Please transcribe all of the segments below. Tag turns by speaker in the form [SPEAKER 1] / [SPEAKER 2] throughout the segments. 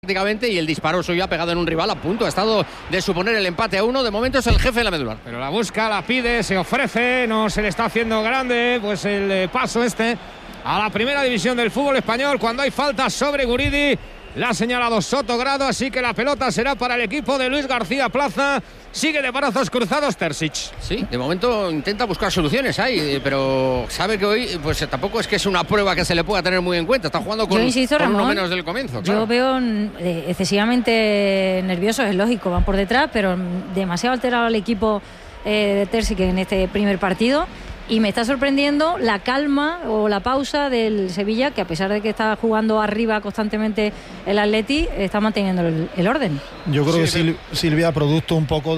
[SPEAKER 1] prácticamente, y el disparo suyo ha pegado en un rival a punto. Ha estado de suponer el empate a 1. De momento es el jefe de la medular.
[SPEAKER 2] Pero la busca, la pide, se ofrece, no se le está haciendo grande pues el paso a la primera división del fútbol español cuando hay falta sobre Guridi. La ha señalado Sotogrado, así que la pelota será para el equipo de Luis García Plaza. Sigue de brazos cruzados Terzic.
[SPEAKER 1] Sí, de momento intenta buscar soluciones ahí, pero sabe que hoy pues tampoco es que es una prueba que se le pueda tener muy en cuenta. Está jugando con
[SPEAKER 3] Ramón,
[SPEAKER 1] uno menos del comienzo.
[SPEAKER 3] Yo veo excesivamente nerviosos, es lógico, van por detrás, pero demasiado alterado el equipo de Terzic en este primer partido. Y me está sorprendiendo la calma o la pausa del Sevilla, que a pesar de que está jugando arriba constantemente el Atleti, está manteniendo el orden.
[SPEAKER 4] Yo creo que Silvia, producto un poco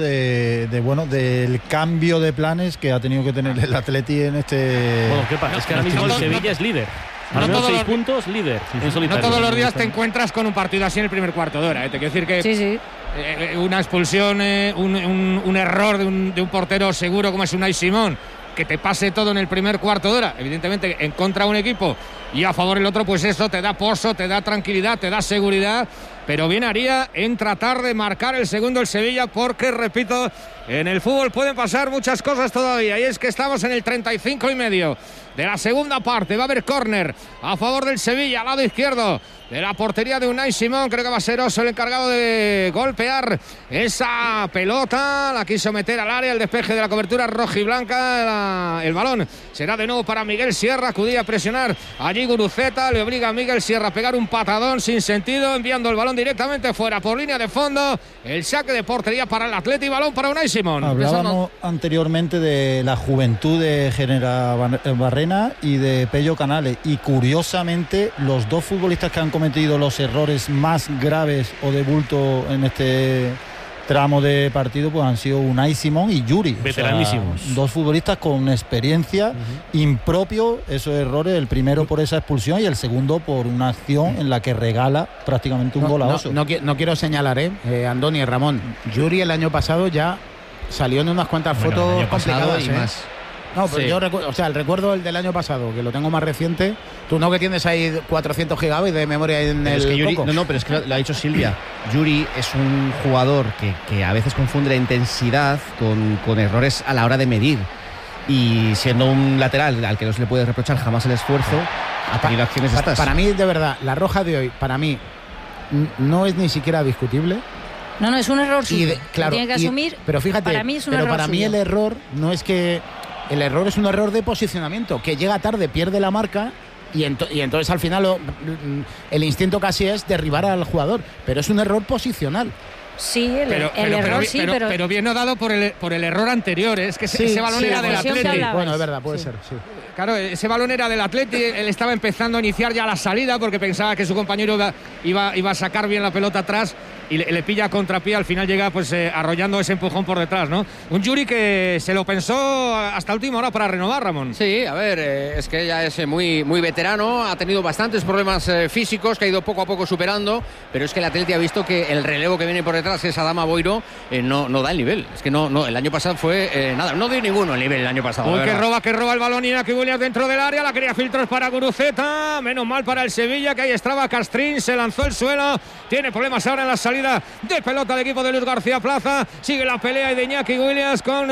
[SPEAKER 4] del cambio de planes que ha tenido que tener el Atleti en este...
[SPEAKER 5] Bueno, ¿qué pasa? Es que ahora mismo el Sevilla es líder. Al menos 6 puntos, líder.
[SPEAKER 2] No todos los días te encuentras con un partido así en el primer cuarto de hora. Te quiero decir que
[SPEAKER 3] sí.
[SPEAKER 2] Una expulsión, un error de un portero seguro como es Unai Simón, que te pase todo en el primer cuarto de hora, evidentemente en contra de un equipo y a favor del otro, pues eso te da pozo, te da tranquilidad, te da seguridad, pero bien haría en tratar de marcar el segundo el Sevilla, porque repito, en el fútbol pueden pasar muchas cosas todavía, y es que estamos en el 35 y medio de la segunda parte. Va a haber córner a favor del Sevilla, al lado izquierdo de la portería de Unai Simón. Creo que va a ser Oso el encargado de golpear esa pelota. La quiso meter al área, el despeje de la cobertura rojiblanca. El balón será de nuevo para Miguel Sierra. Acudía a presionar allí Guruceta. Le obliga a Miguel Sierra a pegar un patadón sin sentido, enviando el balón directamente fuera por línea de fondo. El saque de portería para el Atleti, balón para Unai Simón.
[SPEAKER 4] Hablábamos anteriormente de la juventud de Genera Barrena y de Pello Canales, y curiosamente los dos futbolistas que han cometido los errores más graves o de bulto en este tramo de partido pues han sido Unai Simón y Yuri,
[SPEAKER 5] veteranísimos,
[SPEAKER 4] o sea, dos futbolistas con experiencia, impropio esos errores, el primero por esa expulsión y el segundo por una acción en la que regala prácticamente un gol a Oso.
[SPEAKER 6] No quiero señalar, Andoni y Ramón, Yuri el año pasado ya salió en unas cuantas fotos complicadas
[SPEAKER 1] y más.
[SPEAKER 6] No, pero
[SPEAKER 1] sí.
[SPEAKER 6] yo el recuerdo el del año pasado, que lo tengo más reciente. Tú no, que tienes ahí 400 gigabytes de memoria en
[SPEAKER 7] pero
[SPEAKER 6] el
[SPEAKER 7] es que Yuri,
[SPEAKER 6] coco.
[SPEAKER 7] No, pero es que lo ha dicho Silvia. Yuri es un jugador que a veces confunde la intensidad con errores a la hora de medir. Y siendo un lateral al que no se le puede reprochar jamás el esfuerzo, ha tenido acciones estas.
[SPEAKER 6] Para mí, de verdad, la roja de hoy, para mí, no es ni siquiera discutible.
[SPEAKER 3] No, es un error suyo.
[SPEAKER 6] Claro,
[SPEAKER 3] tiene que asumir.
[SPEAKER 6] Pero fíjate,
[SPEAKER 3] para mí es un error
[SPEAKER 6] para mí
[SPEAKER 3] suyo.
[SPEAKER 6] el error no es que... El error es un error de posicionamiento, que llega tarde, pierde la marca y entonces al final el instinto casi es derribar al jugador, pero es un error posicional.
[SPEAKER 3] Sí, el error sí, pero...
[SPEAKER 2] Pero bien no dado por el error anterior, es que ese balón era del Atleti.
[SPEAKER 6] Bueno, es verdad, puede ser, sí.
[SPEAKER 2] Claro, ese balón era del Atleti, él estaba empezando a iniciar ya la salida porque pensaba que su compañero iba a sacar bien la pelota atrás y le pilla a contrapié, al final llega pues arrollando ese empujón por detrás, ¿no? Un Yuri que se lo pensó hasta última hora para renovar, Ramón.
[SPEAKER 1] Sí, a ver, es que ya es muy veterano, ha tenido bastantes problemas físicos que ha ido poco a poco superando, pero es que el Atleti ha visto que el relevo que viene por detrás, que es Adama Boiro, no da el nivel. Es que no el año pasado fue nada, no dio ninguno el nivel el año pasado.
[SPEAKER 2] Uy, que roba el balón Iñaki Williams dentro del área, la quería filtros para Guruceta, menos mal para el Sevilla, que ahí estaba Castrín, se lanzó el suelo, tiene problemas ahora en la salida de pelota del equipo de Luis García Plaza, sigue la pelea de Iñaki Williams con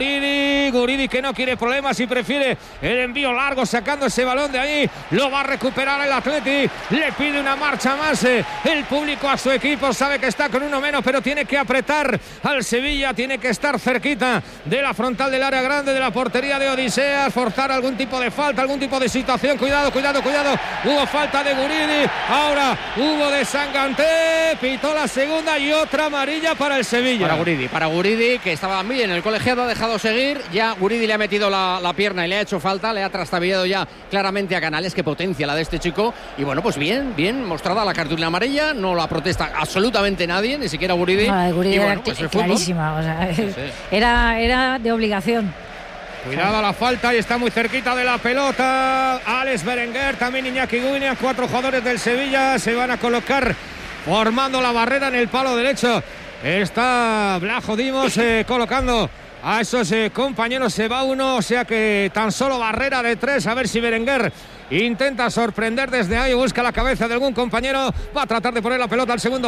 [SPEAKER 2] Guridi que no quiere problemas y prefiere el envío largo, sacando ese balón de ahí, lo va a recuperar el Atleti, le pide una marcha más el público a su equipo, sabe que está con uno menos, pero tiene que apretar al Sevilla, tiene que estar cerquita de la frontal del área grande, de la portería de Odiseas, forzar algún tipo de falta, algún tipo de situación. Cuidado, hubo falta de Guridi, ahora hubo de Sanganté, pitó la segunda y otra amarilla para el Sevilla.
[SPEAKER 1] Para Guridi, que estaba bien, el colegiado ha dejado seguir, ya Guridi le ha metido la pierna y le ha hecho falta, le ha trastabillado ya claramente a Canales, que potencia la de este chico, y bueno, pues bien mostrada la cartulina amarilla, no la protesta absolutamente nadie, ni siquiera Guridi.
[SPEAKER 3] Guridi
[SPEAKER 1] y bueno,
[SPEAKER 3] era
[SPEAKER 1] pues
[SPEAKER 3] clarísima, o sea, sí. Era de obligación.
[SPEAKER 2] Cuidado a la falta y está muy cerquita de la pelota Alex Berenguer, también Iñaki Williams, 4 jugadores del Sevilla se van a colocar formando la barrera en el palo derecho. Está Blajo Dimos colocando a esos compañeros, se va uno, o sea que tan solo barrera de 3, a ver si Berenguer intenta sorprender desde ahí, busca la cabeza de algún compañero, va a tratar de poner la pelota al segundo